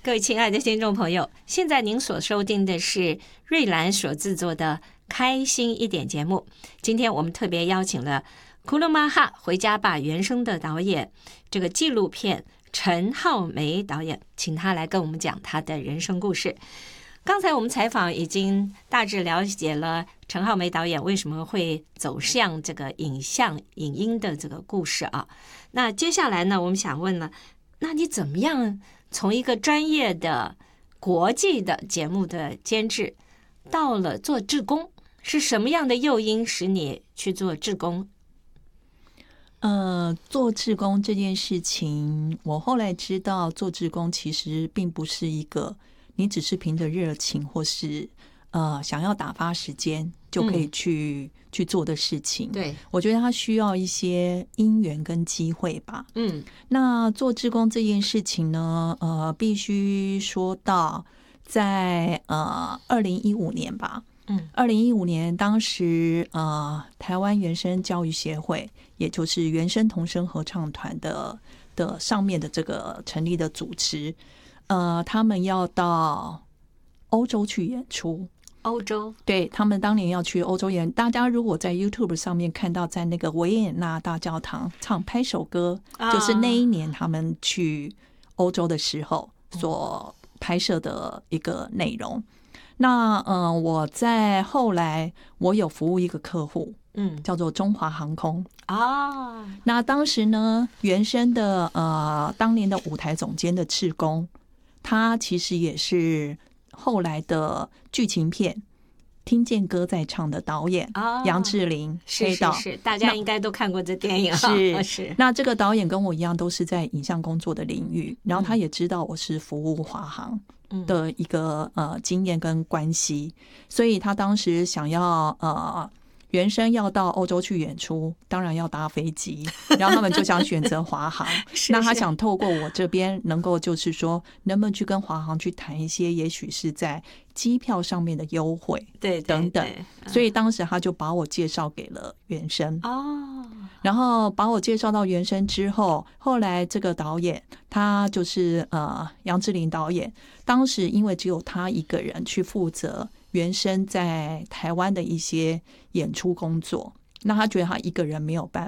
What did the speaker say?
各位亲爱的听众朋友，现在您所收听的是瑞兰所制作的开心一点节目。今天我们特别邀请了库鲁玛哈回家吧原声的导演，这个纪录片陈浩梅导演，请他来跟我们讲他的人生故事。刚才我们采访已经大致了解了陈浩梅导演为什么会走向这个影音的这个故事啊。那接下来呢，我们想问了，那你怎么样从一个专业的国际的节目的监制到了做志工？是什么样的诱因使你去做志工？ 做志工这件事情，我后来知道，做志工其实并不是一个你只是凭着热情或是想要打发时间就可以去做的事情。 对， 我觉得它需要一些因缘跟机会吧。那做志工这件事情呢，必须说到在2015年吧。2015年，当时台湾原声教育协会，也就是原声童声合唱团的上面的这个成立的组织，他们要到欧洲去演出。 欧洲， 对，他们当年要去欧洲演。大家如果在 YouTube 上面看到，在那个维也纳大教堂唱拍手歌，就是那一年他们去欧洲的时候所拍摄的一个内容。那我在后来我有服务一个客户，叫做中华航空啊。那当时呢，原声的当年的舞台总监的志工，他其实也是后来的剧情片《听见歌在唱》的导演杨志玲， 是，大家应该都看过这电影。 是。那这个导演跟我一样，都是在影像工作的领域，然后他也知道我是服务华航的一个经验跟关系，所以他当时想要原声要到欧洲去演出，当然要搭飞机，然后他们就想选择华航。那他想透过我这边能够就是说，能不能去跟华航去谈一些，也许是在机票上面的优惠，对，等等。所以当时他就把我介绍给了原声然后把我介绍到原声之后，后来这个导演他就是杨志玲导演，当时因为只有他一个人去负责原声在台湾的一些演出工作，那他觉得他一个人没有办